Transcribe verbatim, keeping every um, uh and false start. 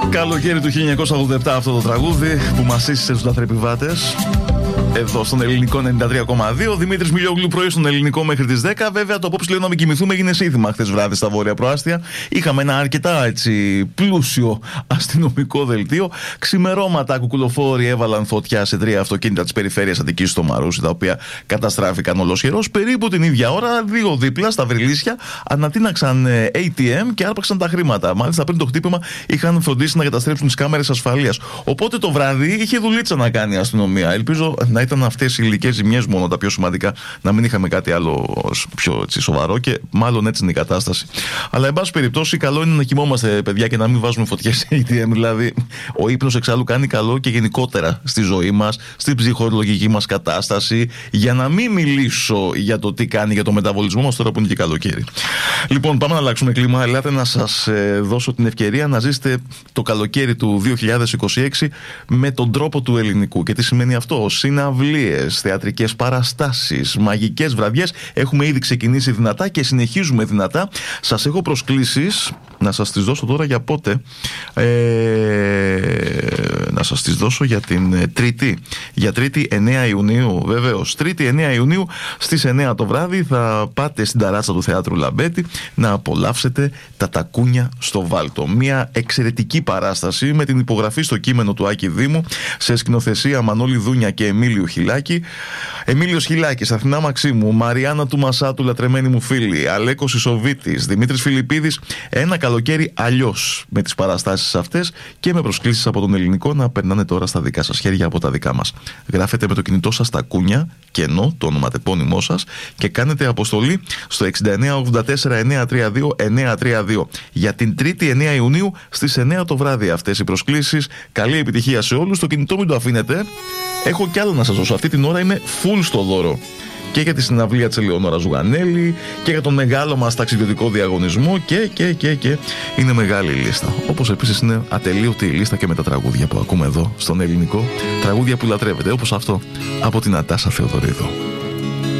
Καλοκαίρι του χίλια εννιακόσια ογδόντα επτά αυτό το τραγούδι που μας σύστησε στους λαθρεπιβάτες. Εδώ στον Ελληνικό ενενήντα τρία κόμμα δύο. Δημήτρης Μιλιόγλου, πρωί στον Ελληνικό μέχρι τις δέκα. Βέβαια, το απόψε λέω να μην κοιμηθούμε έγινε σύνθημα χθες βράδυ στα βόρεια προάστια. Είχαμε ένα αρκετά έτσι πλούσιο αστυνομικό δελτίο. Ξημερώματα κουκουλοφόροι έβαλαν φωτιά σε τρία αυτοκίνητα της περιφέρειας Αττικής στο Μαρούσι, τα οποία καταστράφηκαν ολοσχερώς. Περίπου την ίδια ώρα, δύο δίπλα στα Βρυλίσια ανατείναξαν έι τι εμ και άρπαξαν τα χρήματα. Μάλιστα, πριν το χτύπημα είχαν φροντίσει να καταστρέψουν τις κάμερες ασφαλείας. Οπότε το βράδυ είχε δουλίτσα να κάνει η αστυνομία. Ελπίζω να ήταν αυτές οι υλικές ζημιές μόνο τα πιο σημαντικά, να μην είχαμε κάτι άλλο πιο έτσι, σοβαρό και μάλλον έτσι είναι η κατάσταση. Αλλά εν πάση περιπτώσει, καλό είναι να κοιμόμαστε, παιδιά, και να μην βάζουμε φωτιές σε έι τι εμ. Δηλαδή, ο ύπνος εξάλλου κάνει καλό και γενικότερα στη ζωή μας, στην ψυχολογική μας κατάσταση. Για να μην μιλήσω για το τι κάνει για το μεταβολισμό μας τώρα που είναι και καλοκαίρι. Λοιπόν, πάμε να αλλάξουμε κλίμα. Ελάτε να σας ε, δώσω την ευκαιρία να ζήσετε το καλοκαίρι του δύο χιλιάδες είκοσι έξι με τον τρόπο του ελληνικού. Και τι σημαίνει αυτό? Συναυλίες, θεατρικές παραστάσεις, μαγικές βραδιές. Έχουμε ήδη ξεκινήσει δυνατά και συνεχίζουμε δυνατά. Σας έχω προσκλήσεις, να σας τις δώσω τώρα για πότε. Ε, να σας τις δώσω για την Τρίτη. Για Τρίτη εννέα Ιουνίου, βεβαίως. Τρίτη εννέα Ιουνίου στις εννέα το βράδυ θα πάτε στην ταράτσα του Θεάτρου Λαμπέτη να απολαύσετε τα Τακούνια στο Βάλτο. Μια εξαιρετική παράσταση με την υπογραφή στο κείμενο του Άκη Δήμου σε σκηνοθεσία Μανώλη Δούνια και Εμίλιου Χιλάκη. Εμίλιος Χιλάκης, Αθηνά Μαξίμου, Μαριάννα του Μασάτου, λατρεμένη μου φίλη, Αλέκος Ισοβίτης, Δημήτρης Φιλιππίδης. Ένα καλοκαίρι αλλιώς με τις παραστάσεις αυτές και με προσκλήσεις από τον Ελληνικό να περνάνε τώρα στα δικά σας χέρια από τα δικά μας. Γράφετε με το κινητό σας Τακούνια, κενό, το ονοματεπώνυμό σας και κάνετε αποστολή στο εξήντα εννέα ογδόντα τέσσερα εννιακόσια τριάντα δύο εννιακόσια τριάντα δύο. Για την Τρίτη εννέα Ιουνίου στις εννέα το βράδυ αυτές οι προσκλήσεις. Καλή επιτυχία σε όλους. Το κινητό μην το αφήνετε. Έχω κι άλλο να σας δώσω. Αυτή την ώρα είμαι full στο δώρο. Και για τη συναυλία της Ελεονόρα Ζουγανέλη και για τον μεγάλο μας ταξιδιωτικό διαγωνισμό και, και, και, και. Είναι μεγάλη η λίστα. Όπως επίσης είναι ατελείωτη η λίστα και με τα τραγούδια που ακούμε εδώ στον Ελληνικό. Τραγούδια που λατρεύετε, όπως αυτό από την Ατάσα Θεοδωρίδου.